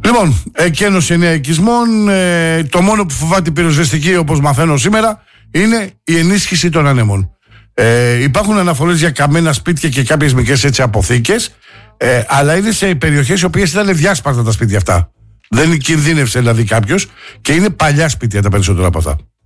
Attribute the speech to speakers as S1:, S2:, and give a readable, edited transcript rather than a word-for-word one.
S1: Λοιπόν, εκένωση νέα οικισμών. Το μόνο που φοβάται η πυροσβεστική, όπως μαθαίνω σήμερα, είναι η ενίσχυση των ανέμων. Υπάρχουν αναφορές για καμένα σπίτια και κάποιες μικρές έτσι αποθήκες, αλλά είναι σε περιοχές οι οποίες ήταν διάσπαρτα τα σπίτια αυτά. Δεν κινδύνευσε δηλαδή κάποιος, και είναι παλιά σπίτια τα περισσότερα από αυτά.